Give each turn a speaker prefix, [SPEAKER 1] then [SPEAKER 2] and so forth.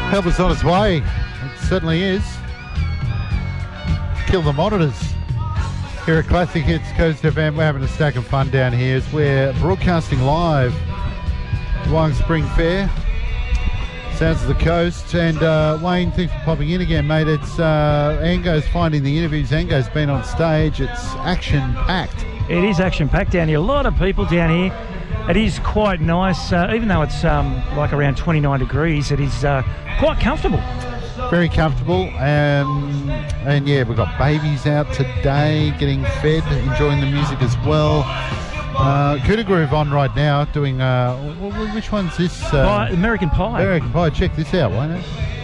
[SPEAKER 1] Help us on its way. It certainly is. Kill the monitors. Here at Classic Hits Coast FM, we're having a stack of fun down here as we're broadcasting live Wyong Spring Fair. Sounds of the coast. And Wayne, thanks for popping in again, mate. It's Ango's finding the interviews. Ango's been on stage. It's action-packed.
[SPEAKER 2] It is action-packed down here. A lot of people down here. It is quite nice, even though it's like around 29 degrees. It is quite comfortable.
[SPEAKER 1] Very comfortable. And yeah, we've got babies out today getting fed, enjoying the music as well. Kuda Groove on right now doing, which one's this?
[SPEAKER 2] American Pie.
[SPEAKER 1] American Pie. Check this out, why not?